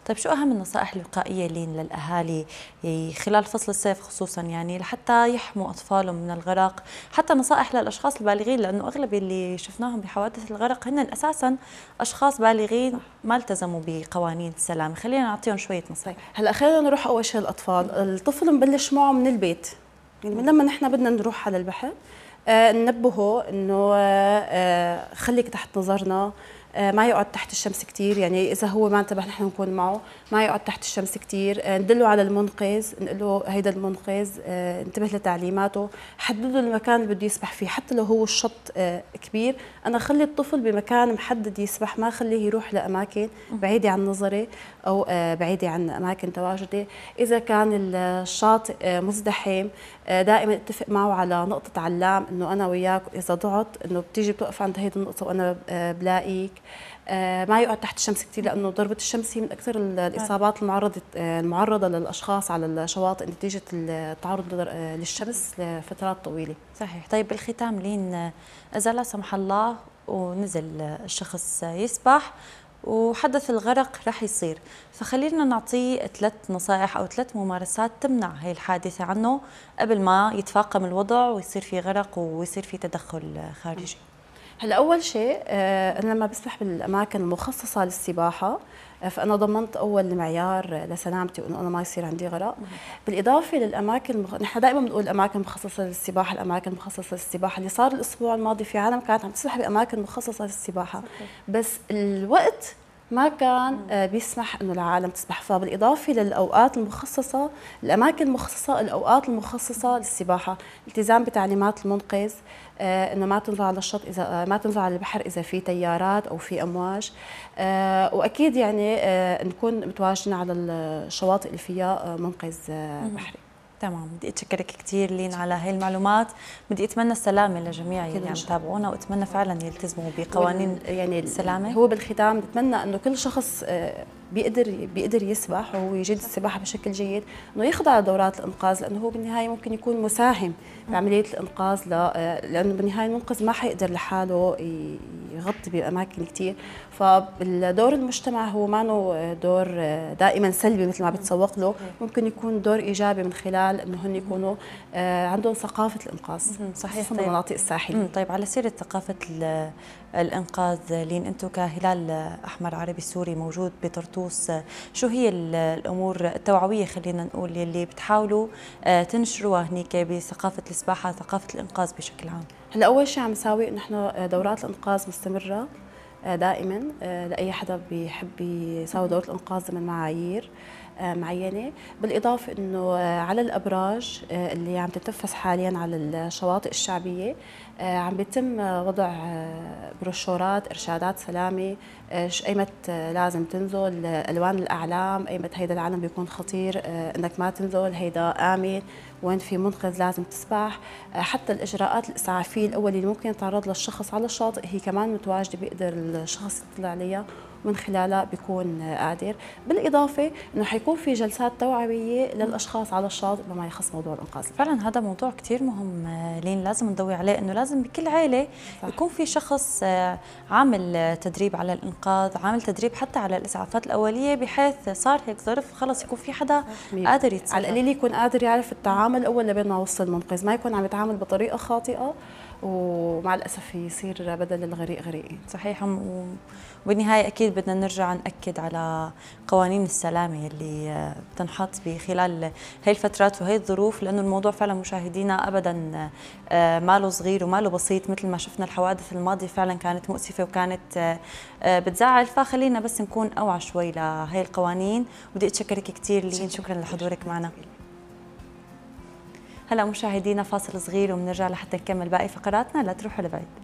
طيب شو أهم النصائح الوقائية لين للأهالي خلال فصل الصيف خصوصا، يعني لحتى يحموا أطفالهم من الغرق، حتى نصائح للأشخاص البالغين، لأنه أغلب اللي شفناهم بحوادث الغرق هن أساسا أشخاص بالغين ما التزموا بقوانين السلامة. خلينا نعطيهم شوية نصائح. هلا خلينا نروح أول شيء الأطفال. الطفل نبلش معه من البيت، يعني من لما نحن بدنا نروح على البحر ننبهه انه خليك تحت نظرنا، ما يقعد تحت الشمس كثير، يعني اذا هو ما انتبه نحن نكون معه، ما يقعد تحت الشمس كثير، ندله على المنقذ، نقول له هيدا المنقذ، انتبه لتعليماته، حدد له المكان اللي بده يسبح فيه، حتى لو هو الشط كبير انا خلي الطفل بمكان محدد يسبح، ما خليه يروح لاماكن بعيده عن نظري او بعيده عن اماكن تواجدي. اذا كان الشاطئ مزدحم دائما اتفق معه على نقطه علام، انه انا وياك اذا ضعت انه بتيجي بتوقف عند هيدي النقطه وانا بلاقيك. ما يقعد تحت الشمس كثير، لانه ضربه الشمس هي من اكثر الاصابات المعرضه للاشخاص على الشواطئ نتيجه التعرض للشمس لفترات طويله. صحيح. طيب بالختام لين اذا لا سمح الله ونزل الشخص يسبح وحدث الغرق رح يصير، فخلينا نعطيه 3 نصائح أو 3 ممارسات تمنع هي الحادثة عنه قبل ما يتفاقم الوضع ويصير في غرق ويصير في تدخل خارجي. هلا اول شيء انا لما بسبح بالاماكن المخصصه للسباحه فانا ضمنت اول معيار لسلامتي وانه انا ما يصير عندي غرق. بالاضافه للاماكن نحن دائما بنقول الاماكن المخصصه للسباحه، الاماكن المخصصه للسباحه، اللي صار الاسبوع الماضي في عالم كانت عم تسبح باماكن مخصصه للسباحه صحيح. بس الوقت ما كان بيسمح انه العالم تسبح، فبالاضافه للاوقات المخصصه، الاماكن المخصصه، الاوقات المخصصه للسباحه، التزام بتعليمات المنقذ، انه ما تنزل على الشط، اذا ما تنزل على البحر اذا في تيارات او في امواج، واكيد يعني نكون متواجدين على الشواطئ اللي فيها منقذ بحري. تمام. بدي اتشكرك كثير لين على هاي المعلومات، بدي اتمنى السلامه لجميع اللي عم يتابعونا، واتمنى فعلا يلتزموا بقوانين يعني السلامه. هو بالختام بتمنى انه كل شخص بيقدر يسبح ويجيد السباحه بشكل جيد انه يخضع لدورات الانقاذ، لانه هو بالنهايه ممكن يكون مساهم بعمليه الانقاذ، لانه بالنهايه المنقذ ما حيقدر لحاله يغطي باماكن كثير، فالدور المجتمع هو ما دور دائما سلبي مثل ما بتسوق له، ممكن يكون دور ايجابي من خلال انه هن يكونوا عندهم ثقافه الانقاذ. صحيح. طيب. المناطق الساحليه. طيب على سيره ثقافه الانقاذ، لين انتم كهلال احمر عربي سوري موجود بطرطوس، شو هي الامور التوعويه خلينا نقول يلي بتحاولوا تنشروها هنيك بثقافه السباحه، ثقافه الانقاذ بشكل عام؟ هلا اول شيء عم نساوي نحن دورات الانقاذ مستمره دائما لاي حدا بيحب يساوي دوره الانقاذ ضمن معايير معينه، بالاضافه انه على الابراج اللي عم تتنفس حاليا على الشواطئ الشعبيه عم بيتم وضع بروشورات ارشادات سلامه، ايمت لازم تنزل، الوان الاعلام، ايمت هيدا العلم بيكون خطير انك ما تنزل، هيدا امن، وين في منقذ لازم تسبح، حتى الاجراءات الاسعافيه الاوليه اللي ممكن يتعرض للشخص على الشاطئ هي كمان متواجده، بيقدر الشخص يطلع عليها ومن خلالها بيكون قادر. بالاضافه انه حيكون في جلسات توعويه للاشخاص على الشاطئ بما يخص موضوع الانقاذ. فعلا هذا موضوع كثير مهم لين لازم نضوي عليه، انه لازم بكل عائله صح. يكون في شخص عامل تدريب على الانقاذ، عامل تدريب حتى على الاسعافات الاوليه، بحيث صار هيك ظرف خلص يكون في حدا قادر يتصرف، على القليل يكون قادر يعرف التعامل اول لبين ما يوصل المنقذ، ما يكون عم يتعامل بطريقه خاطئه ومع الاسف يصير بدل الغريق غريقين. صحيح. وبالنهايه اكيد بدنا نرجع ناكد على قوانين السلامه اللي بتنحط بخلال هي الفترات وهي الظروف، لانه الموضوع فعلا مشاهدينا ابدا ماله صغير وماله بسيط، مثل ما شفنا الحوادث الماضيه فعلا كانت مؤسفه وكانت بتزعل، فخلينا بس نكون اوعى شوي لهي القوانين. بدي اتشكرك كثير لين، شكرا لحضورك معنا. هلا مشاهدينا فاصل صغير وبنرجع لحتى نكمل باقي فقراتنا، لا تروحوا لبعيد.